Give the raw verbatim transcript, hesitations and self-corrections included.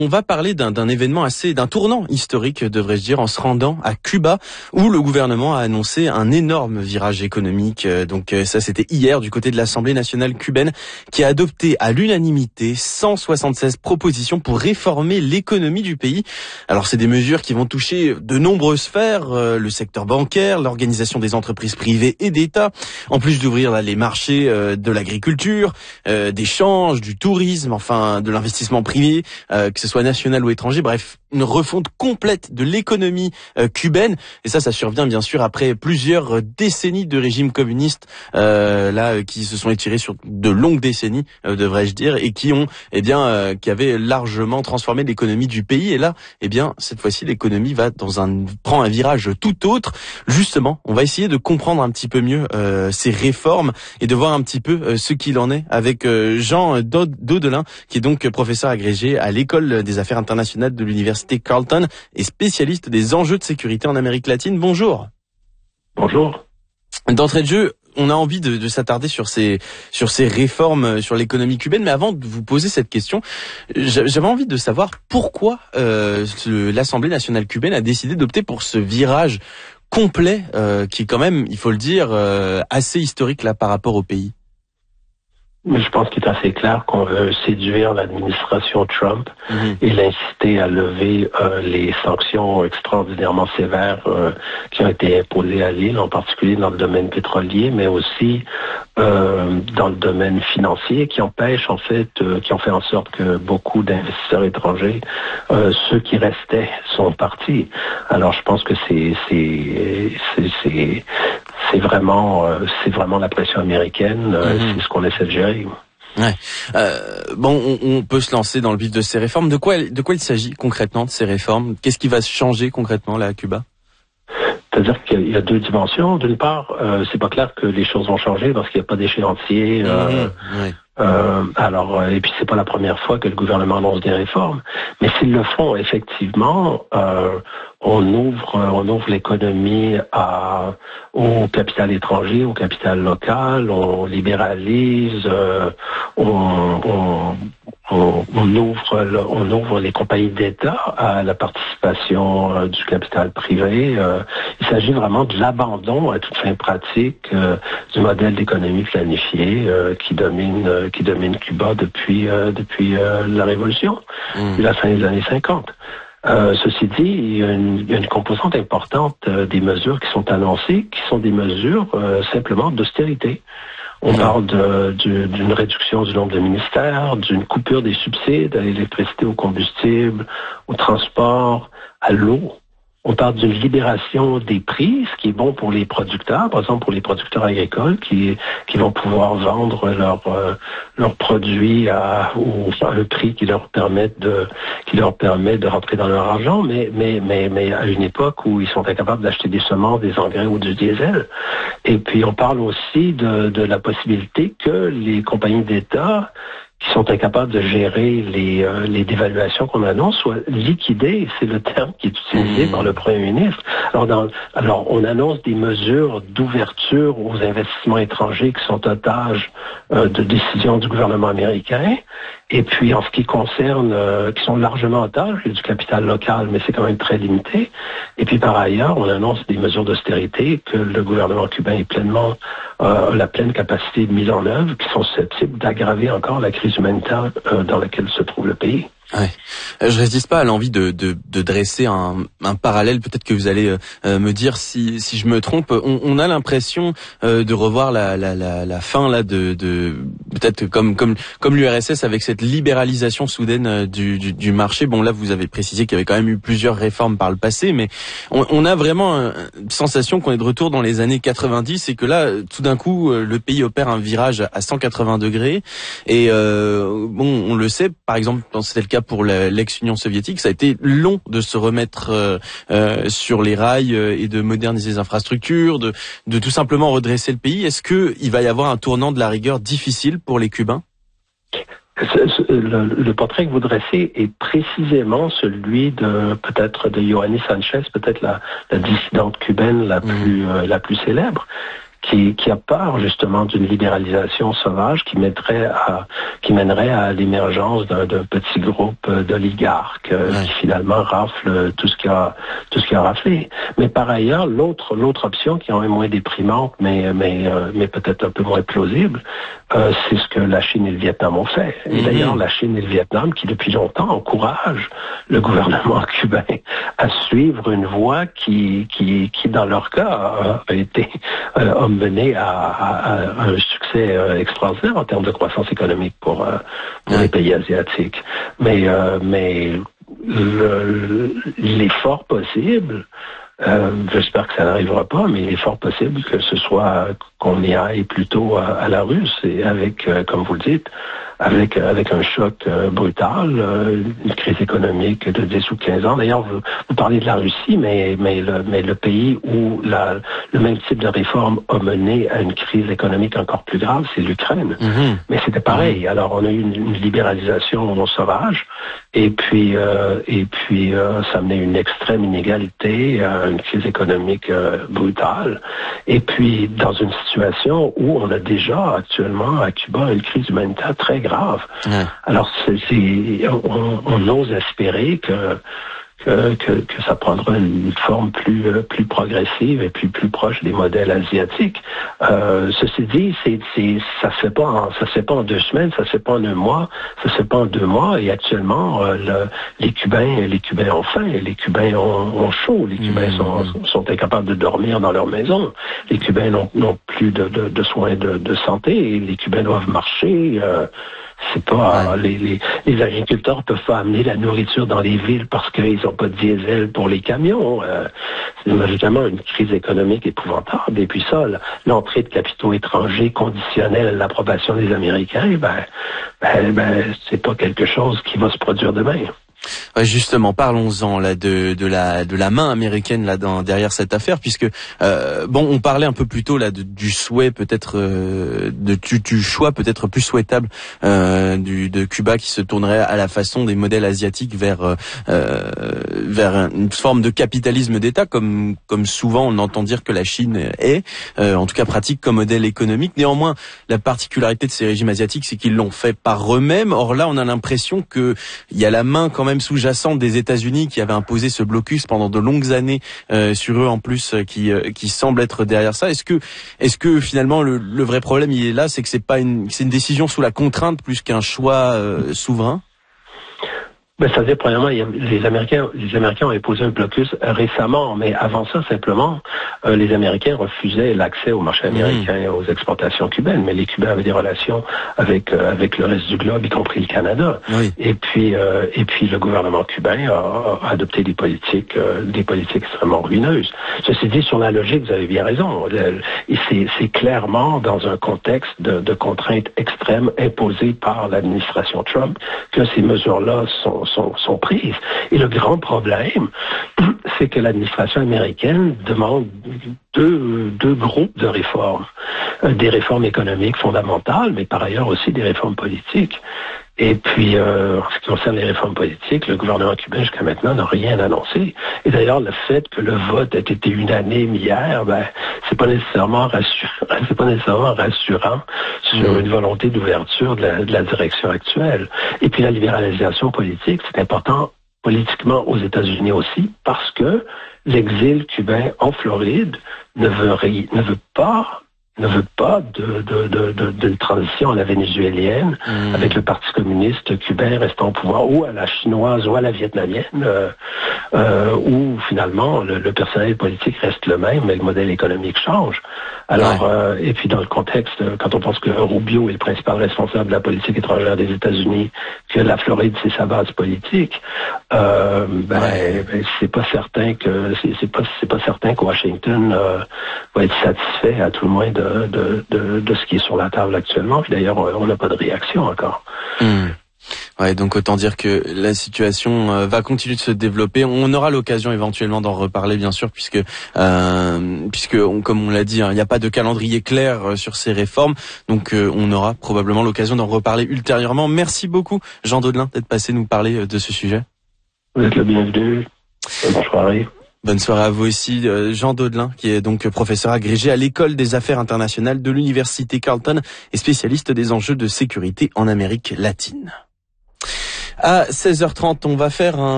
On va parler d'un, d'un événement assez, d'un tournant historique, devrais-je dire, en se rendant à Cuba, où le gouvernement a annoncé un énorme virage économique. Donc ça, c'était hier du côté de l'Assemblée nationale cubaine, qui a adopté à l'unanimité cent soixante-seize propositions pour réformer l'économie du pays. Alors c'est des mesures qui vont toucher de nombreuses sphères, euh, le secteur bancaire, l'organisation des entreprises privées et d'État, en plus d'ouvrir là, les marchés euh, de l'agriculture, euh, des changes, du tourisme, enfin de l'investissement privé, euh, que ce soit national ou étranger, bref, une refonte complète de l'économie euh, cubaine. Et ça, ça survient bien sûr après plusieurs décennies de régime communiste, euh, là, euh, qui se sont étirés sur de longues décennies, euh, devrais-je dire, et qui ont, eh bien, euh, qui avaient largement transformé l'économie du pays. Et là, eh bien, cette fois-ci, l'économie va dans un, prend un virage tout autre. Justement, on va essayer de comprendre un petit peu mieux euh, ces réformes et de voir un petit peu euh, ce qu'il en est avec euh, Jean Daudelin, qui est donc professeur agrégé à l'école des affaires internationales de l'université Carleton et spécialiste des enjeux de sécurité en Amérique latine. Bonjour. Bonjour. D'entrée de jeu, on a envie de, de s'attarder sur ces sur ces réformes sur l'économie cubaine, mais avant de vous poser cette question, j'avais envie de savoir pourquoi euh, ce, l'Assemblée nationale cubaine a décidé d'opter pour ce virage complet, euh, qui est quand même, il faut le dire, euh, assez historique là par rapport au pays. Mais je pense qu'il est assez clair qu'on veut séduire l'administration Trump mmh. et l'inciter à lever euh, les sanctions extraordinairement sévères euh, qui ont été imposées à l'île, en particulier dans le domaine pétrolier, mais aussi euh, dans le domaine financier, qui empêchent en fait, euh, qui ont fait en sorte que beaucoup d'investisseurs étrangers, euh, ceux qui restaient, sont partis. Alors je pense que c'est c'est c'est, c'est C'est vraiment, euh, c'est vraiment la pression américaine. Euh, mmh. C'est ce qu'on essaie de gérer. Ouais. Euh, bon, on, on peut se lancer dans le vif de ces réformes. De quoi, de quoi il s'agit concrètement de ces réformes? Qu'est-ce qui va changer concrètement là à Cuba? C'est-à-dire qu'il y a deux dimensions. D'une part, euh, c'est pas clair que les choses vont changer parce qu'il n'y a pas d'échéancier. Euh, mmh. ouais. Euh, alors, et puis c'est pas la première fois que le gouvernement annonce des réformes, mais s'ils le font effectivement, euh, on ouvre, on ouvre l'économie à, au capital étranger, au capital local, on libéralise, euh, on, on, on, on ouvre, on ouvre les compagnies d'État à la participation euh, du capital privé. Euh, il s'agit vraiment de l'abandon à toute fin pratique euh, du modèle d'économie planifiée euh, qui domine. Euh, qui domine Cuba depuis euh, depuis euh, la Révolution, mmh. depuis la fin des années cinquante. Euh, ceci dit, il y a une, il y a une composante importante euh, des mesures qui sont annoncées, qui sont des mesures euh, simplement d'austérité. On mmh. parle de, de, d'une réduction du nombre de ministères, d'une coupure des subsides à l'électricité, au combustible, au transport, à l'eau. On parle d'une libération des prix, ce qui est bon pour les producteurs, par exemple pour les producteurs agricoles qui qui vont pouvoir vendre leurs euh, leurs produits à, à un prix qui leur permet de qui leur permet de rentrer dans leur argent, mais mais mais mais à une époque où ils sont incapables d'acheter des semences, des engrais ou du diesel. Et puis on parle aussi de de la possibilité que les compagnies d'État qui sont incapables de gérer les, euh, les dévaluations qu'on annonce, soient liquidées, c'est le terme qui est utilisé mmh. par le Premier ministre. Alors, dans, alors, on annonce des mesures d'ouverture aux investissements étrangers qui sont otages euh, de décisions du gouvernement américain. Et puis, en ce qui concerne, euh, qui sont largement otages du capital local, mais c'est quand même très limité. Et puis, par ailleurs, on annonce des mesures d'austérité que le gouvernement cubain est pleinement, euh, la pleine capacité de mise en œuvre, qui sont susceptibles d'aggraver encore la crise humanitaire euh, dans laquelle se trouve le pays. Ouais. Je résiste pas à l'envie de, de, de dresser un, un parallèle. Peut-être que vous allez euh, me dire si, si je me trompe. On, on a l'impression euh, de revoir la, la, la, la fin là de, de peut-être comme comme comme l'U R S S avec cette libéralisation soudaine du, du, du marché. Bon là, vous avez précisé qu'il y avait quand même eu plusieurs réformes par le passé, mais on, on a vraiment une sensation qu'on est de retour dans les années quatre-vingt-dix et que là, tout d'un coup, le pays opère un virage à cent quatre-vingts degrés. Et euh, bon, on le sait, par exemple, quand c'était le cas pour l'ex-Union soviétique, ça a été long de se remettre euh, euh, sur les rails et de moderniser les infrastructures, de, de tout simplement redresser le pays. Est-ce que il va y avoir un tournant de la rigueur difficile pour les Cubains? Le, le portrait que vous dressez est précisément celui de peut-être de Yohanny Sanchez, peut-être la, la dissidente cubaine la plus mmh. euh, la plus célèbre, qui, qui a peur justement d'une libéralisation sauvage qui mènerait à, qui mènerait à l'émergence d'un, d'un petit groupe d'oligarques euh, ouais. qui finalement rafle tout ce qui a tout ce qui a raflé. Mais par ailleurs, l'autre l'autre option qui est moins déprimante, mais mais euh, mais peut-être un peu moins plausible, euh, c'est ce que la Chine et le Vietnam ont fait. Et mm-hmm. d'ailleurs, la Chine et le Vietnam, qui depuis longtemps encouragent le gouvernement cubain à suivre une voie qui qui qui dans leur cas a été euh, a mené à, à, à un succès euh, extraordinaire en termes de croissance économique pour euh, pour ouais. les pays asiatiques. Mais euh, mais le, l'effort possible, euh, j'espère que ça n'arrivera pas, mais il est fort possible que ce soit qu'on y aille plutôt à, à la russe et avec, euh, comme vous le dites, avec avec un choc euh, brutal, euh, une crise économique de dix ou quinze ans. D'ailleurs, vous, vous parlez de la Russie, mais mais le mais le pays où la le même type de réforme a mené à une crise économique encore plus grave, c'est l'Ukraine. Mm-hmm. Mais c'était pareil. Alors on a eu une, une libéralisation sauvage, et puis euh, et puis euh, ça a mené à une extrême inégalité, à une crise économique euh, brutale, et puis dans une situation où on a déjà actuellement à Cuba une crise humanitaire très grave. Grave. Ouais. Alors, c'est, c'est, on, on ose espérer que, que, que, que ça prendra une forme plus, plus progressive et puis plus proche des modèles asiatiques. Euh, ceci dit, c'est, c'est, ça se fait pas en, ça se fait pas en deux semaines, ça se fait pas en un mois, ça se fait pas en deux mois. Et actuellement, euh, le, les Cubains, les Cubains ont faim, les Cubains ont, ont chaud, les Cubains mmh. sont, sont incapables de dormir dans leur maison. Les Cubains n'ont, n'ont plus de, de, de soins de, de santé. Les Cubains doivent marcher. Euh, C'est pas ouais. les, les, les agriculteurs peuvent pas amener la nourriture dans les villes parce qu'ils n'ont pas de diesel pour les camions. Euh, c'est évidemment une crise économique épouvantable. Et puis ça, l'entrée de capitaux étrangers conditionnelle à l'approbation des Américains, ben, ben, ben c'est pas quelque chose qui va se produire demain. Ouais, justement, parlons-en là de de la de la main américaine là dans derrière cette affaire, puisque euh, bon, on parlait un peu plus tôt là de, du souhait peut-être euh, de du, du choix peut-être plus souhaitable euh, du de Cuba qui se tournerait à la façon des modèles asiatiques vers euh, vers une forme de capitalisme d'État, comme comme souvent on entend dire que la Chine est, euh, en tout cas pratique comme modèle économique. Néanmoins, la particularité de ces régimes asiatiques, c'est qu'ils l'ont fait par eux-mêmes. Or là, on a l'impression que il y a la main quand même sous-jacente des États-Unis qui avait imposé ce blocus pendant de longues années euh, sur eux en plus, euh, qui euh, qui semble être derrière ça. Est-ce que est-ce que finalement le, le vrai problème il est là, c'est que c'est pas une c'est une décision sous la contrainte plus qu'un choix euh, souverain? Ben, ça veut dire, premièrement, il y a, les Américains, les Américains ont imposé un blocus récemment, mais avant ça, simplement, euh, les Américains refusaient l'accès au marché américain et aux exportations cubaines, mais les Cubains avaient des relations avec euh, avec le reste du globe, y compris le Canada. Oui. Et puis euh, et puis le gouvernement cubain a, a adopté des politiques euh, des politiques extrêmement ruineuses. Ceci dit, sur la logique, vous avez bien raison. Et c'est, c'est clairement dans un contexte de, de contraintes extrêmes imposées par l'administration Trump que ces mesures-là sont Sont, sont prises. Et le grand problème, c'est que l'administration américaine demande deux, deux groupes de réformes. Des réformes économiques fondamentales, mais par ailleurs aussi des réformes politiques. Et puis, euh, en ce qui concerne les réformes politiques, le gouvernement cubain jusqu'à maintenant n'a rien annoncé. Et d'ailleurs, le fait que le vote ait été unanime hier, ben, c'est pas nécessairement rassurant, c'est pas nécessairement rassurant sur une volonté d'ouverture de la, de la direction actuelle. Et puis, la libéralisation politique, c'est important politiquement aux États-Unis aussi, parce que l'exil cubain en Floride ne veut, ne veut pas ne veut pas de, de, de, de, d'une transition à la vénézuélienne, mmh. avec le Parti communiste cubain restant au pouvoir, ou à la chinoise ou à la vietnamienne, euh, euh, où finalement le, le personnel politique reste le même, mais le modèle économique change. Alors, ouais. euh, et puis dans le contexte, quand on pense que Rubio est le principal responsable de la politique étrangère des États-Unis, que la Floride c'est sa base politique, euh, ben, ouais. ben c'est pas certain que c'est, c'est pas c'est pas certain que Washington euh, va être satisfait à tout le moins de De, de, de ce qui est sur la table actuellement. Puis d'ailleurs, on n'a pas de réaction encore. Mmh. Ouais, donc autant dire que la situation euh, va continuer de se développer. On aura l'occasion éventuellement d'en reparler, bien sûr, puisque euh, puisque on, comme on l'a dit, il hein, n'y a pas de calendrier clair euh, sur ces réformes. Donc euh, on aura probablement l'occasion d'en reparler ultérieurement. Merci beaucoup, Jean Daudelin, d'être passé nous parler euh, de ce sujet. Vous êtes le bienvenu. Bonne soirée. Bonne soirée à vous aussi, Jean Daudelin, qui est donc professeur agrégé à l'École des Affaires internationales de l'Université Carleton et spécialiste des enjeux de sécurité en Amérique latine. À seize heures trente, on va faire un